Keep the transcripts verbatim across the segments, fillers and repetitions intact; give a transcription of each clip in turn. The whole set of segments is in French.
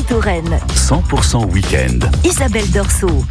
Touraine. cent pour cent week-end. Isabelle Dorso.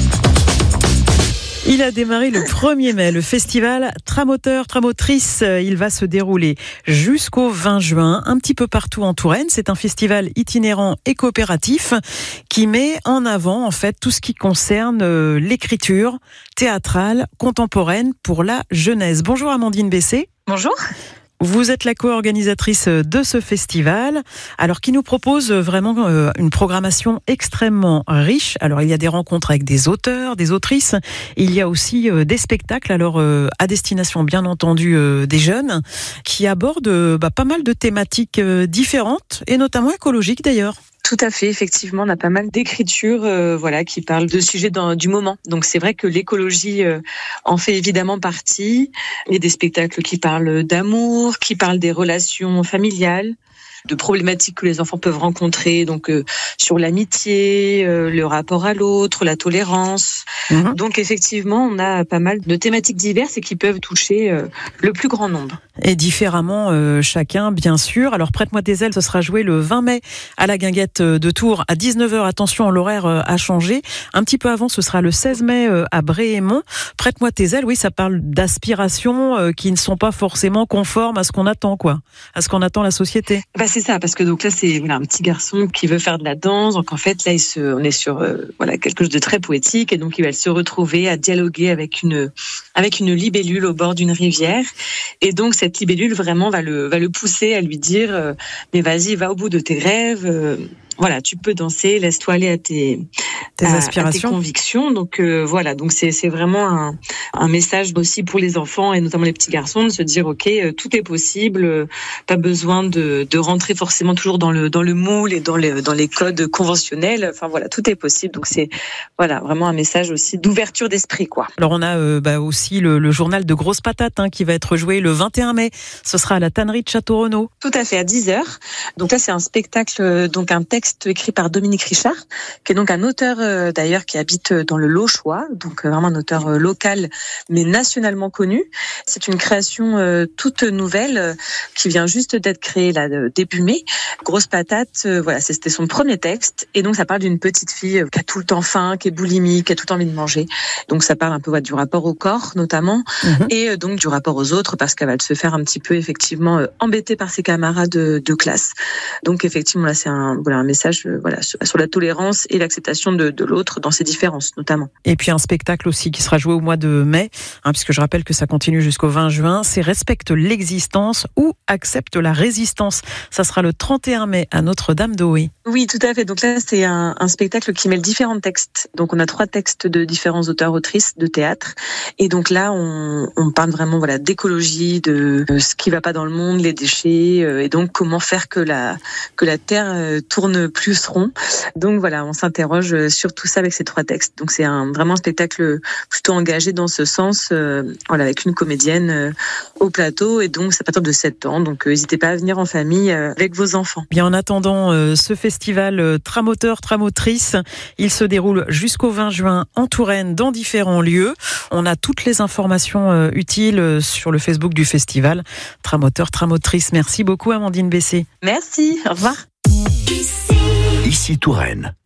Il a démarré le premier mai, le festival Tramoteur, Tramotrice. Il va se dérouler jusqu'au vingt juin, un petit peu partout en Touraine. C'est un festival itinérant et coopératif qui met en avant en fait tout ce qui concerne l'écriture théâtrale contemporaine pour la jeunesse. Bonjour Amandine Bessé. Bonjour. Vous êtes la co-organisatrice de ce festival, alors qui nous propose vraiment une programmation extrêmement riche. Alors il y a des rencontres avec des auteurs, des autrices, il y a aussi des spectacles, alors à destination bien entendu des jeunes, qui abordent bah, pas mal de thématiques différentes et notamment écologiques d'ailleurs. Tout à fait, effectivement, on a pas mal d'écritures euh, voilà, qui parlent de sujets dans, du moment. Donc c'est vrai que l'écologie euh, en fait évidemment partie. Il y a des spectacles qui parlent d'amour, qui parlent des relations familiales, de problématiques que les enfants peuvent rencontrer, donc euh, sur l'amitié, euh, le rapport à l'autre, la tolérance. Mmh. Donc effectivement, on a pas mal de thématiques diverses et qui peuvent toucher euh, le plus grand nombre. Et différemment euh, chacun, bien sûr. Alors Prête-moi tes ailes, ce sera joué le vingt mai à la Guinguette de Tours à dix-neuf heures. Attention, l'horaire euh, a changé. Un petit peu avant, ce sera le seize mai euh, à Bréhémont. Prête-moi tes ailes, oui, ça parle d'aspirations euh, qui ne sont pas forcément conformes à ce qu'on attend, quoi, à ce qu'on attend la société. Bah c'est ça, parce que donc là c'est voilà un petit garçon qui veut faire de la danse. Donc en fait là, il se, on est sur euh, voilà quelque chose de très poétique et donc il va se retrouver à dialoguer avec une avec une libellule au bord d'une rivière. Et donc cette libellule vraiment va le va le pousser à lui dire euh, mais vas-y, va au bout de tes rêves. Euh, Voilà, tu peux danser, laisse-toi aller à tes, tes à, aspirations, à tes convictions. Donc euh, voilà, donc c'est c'est vraiment un, un message aussi pour les enfants et notamment les petits garçons de se dire ok, euh, tout est possible, euh, pas besoin de de rentrer forcément toujours dans le dans le moule et dans les dans les codes conventionnels. Enfin voilà, tout est possible. Donc c'est voilà vraiment un message aussi d'ouverture d'esprit quoi. Alors on a euh, bah, aussi le, le journal de Grosses Patates hein, qui va être joué le vingt et un mai. Ce sera à la tannerie de Château-Renaud. Tout à fait à dix heures. Donc là c'est un spectacle, donc un texte écrit par Dominique Richard, qui est donc un auteur euh, d'ailleurs qui habite dans le Lochois, donc euh, vraiment un auteur euh, local mais nationalement connu. C'est une création euh, toute nouvelle euh, qui vient juste d'être créée là euh, début mai. Grosse patate, euh, voilà, c'était son premier texte et donc ça parle d'une petite fille euh, qui a tout le temps faim, qui est boulimique, qui a tout le temps envie de manger. Donc ça parle un peu ouais, du rapport au corps notamment mmh. et euh, donc du rapport aux autres parce qu'elle va se faire un petit peu effectivement euh, embêtée par ses camarades de, de classe. Donc effectivement là c'est un voilà un message euh, voilà sur, sur la tolérance et l'acceptation de, de l'autre dans ses différences notamment. Et puis un spectacle aussi qui sera joué au mois de mai, hein, puisque je rappelle que ça continue jusqu'au vingt juin, c'est Respecte l'existence ou Accepte la résistance. Ça sera le trente et un mai à Notre-Dame-d'Oé. Oui, tout à fait. Donc là, c'est un, un spectacle qui mêle différents textes. Donc on a trois textes de différents auteurs-autrices de théâtre. Et donc là, on, on parle vraiment voilà d'écologie, de, de ce qui va pas dans le monde, les déchets, euh, et donc comment faire que la que la terre euh, tourne plus rond. Donc voilà, on s'interroge sur tout ça avec ces trois textes. Donc c'est un vraiment un spectacle plutôt engagé dans ce sens, euh, voilà, avec une comédienne euh, au plateau. Et donc c'est à partir de sept ans. Donc n'hésitez pas à venir en famille euh, avec vos enfants. Bien en attendant euh, ce festival euh, Tramoteur, Tramotrice, il se déroule jusqu'au vingt juin en Touraine dans différents lieux. On a toutes les informations euh, utiles euh, sur le Facebook du festival Tramoteur, Tramotrice. Merci beaucoup Amandine Bessé. Merci, au revoir. Ici Touraine.